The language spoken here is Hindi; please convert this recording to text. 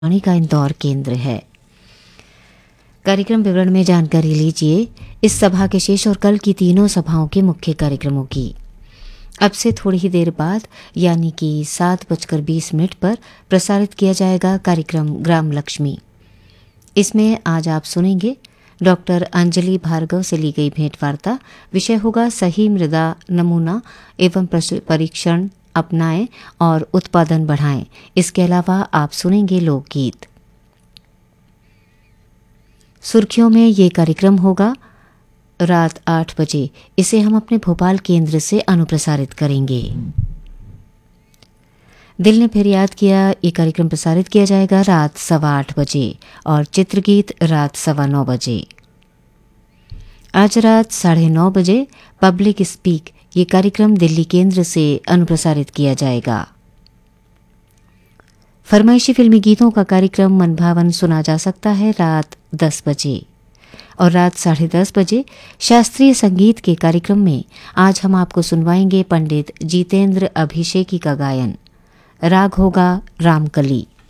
आकाशवाणी का इंदौर केंद्र है। कार्यक्रम विवरण में जानकारी लीजिए इस सभा के शेष और कल की तीनों सभाओं के मुख्य कार्यक्रमों की। अब से थोड़ी ही देर बाद यानी कि 7:20 पर प्रसारित किया जाएगा कार्यक्रम ग्राम लक्ष्मी। इसमें आज आप सुनेंगे डॉक्टर अंजलि भार्गव से ली गई भेंटवार्ता। विषय होगा सही मृदा नमूना एवं परीक्षण अपनाएं और उत्पादन बढ़ाएं। इसके अलावा आप सुनेंगे लोकगीत। सुर्खियों में ये कार्यक्रम होगा रात 8 बजे। इसे हम अपने भोपाल केंद्र से अनुप्रसारित करेंगे। दिल ने फिर याद किया ये कार्यक्रम प्रसारित किया जाएगा रात 8:15 बजे और चित्रगीत रात 9:15 बजे। आज रात 9:30 बजे पब्लिक स्पीक ये कार्यक्रम दिल्ली केंद्र से अनुप्रसारित किया जाएगा। फरमाइशी फिल्मी गीतों का कार्यक्रम मनभावन सुना जा सकता है रात 10 बजे और रात 10:30 बजे शास्त्रीय संगीत के कार्यक्रम में आज हम आपको सुनवाएंगे पंडित जितेंद्र अभिषेकी का गायन। राग होगा रामकली।